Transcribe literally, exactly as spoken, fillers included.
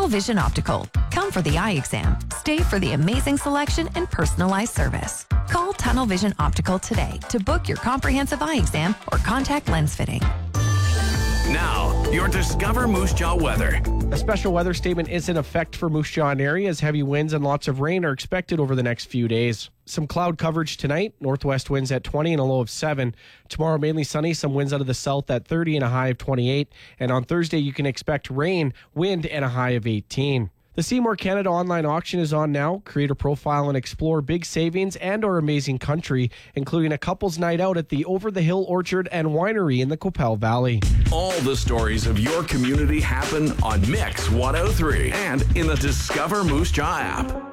Vision Optical. Come for the eye exam. Stay for the amazing selection and personalized service. Call Tunnel Vision Optical today to book your comprehensive eye exam or contact lens fitting. Now, your Discover Moose Jaw weather. A special weather statement is in effect for Moose Jaw and area as heavy winds and lots of rain are expected over the next few days. Some cloud coverage tonight, northwest winds at twenty and a low of seven. Tomorrow, mainly sunny, some winds out of the south at thirty and a high of twenty-eight. And on Thursday, you can expect rain, wind, and a high of eighteen. The Seymour Canada online auction is on now. Create a profile and explore big savings and our amazing country, including a couple's night out at the Over the Hill Orchard and Winery in the Coppell Valley. All the stories of your community happen on Mix one oh three and in the Discover Moose Jaw app.